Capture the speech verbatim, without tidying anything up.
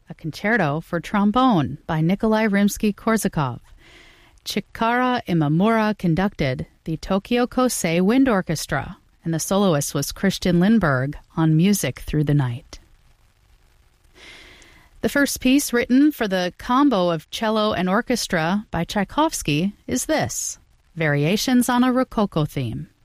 a concerto for trombone by Nikolai Rimsky-Korsakov. Chikara Imamura conducted the Tokyo Kosei Wind Orchestra, and the soloist was Christian Lindberg on Music Through the Night. The first piece written for the combo of cello and orchestra by Tchaikovsky is this, Variations on a Rococo Theme.